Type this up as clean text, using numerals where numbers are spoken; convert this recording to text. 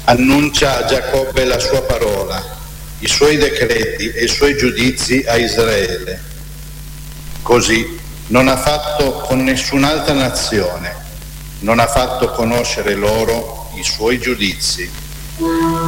annuncia a Giacobbe la sua parola, i suoi decreti e i suoi giudizi a Israele. Così non ha fatto con nessun'altra nazione, non ha fatto conoscere loro i suoi giudizi.